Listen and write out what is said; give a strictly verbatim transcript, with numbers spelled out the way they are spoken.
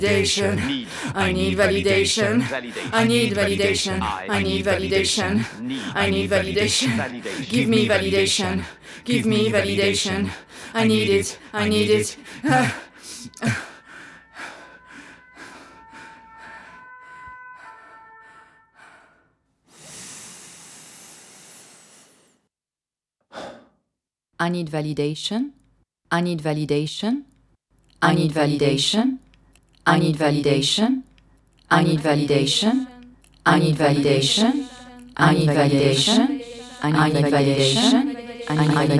Validation. I need validation. I need validation. I need validation. I need validation. Give me validation. Give me validation. I need it. I need it. I need validation. I need validation. I need validation. I need validation. I need validation. I need validation. I need validation. I need validation. I need validation.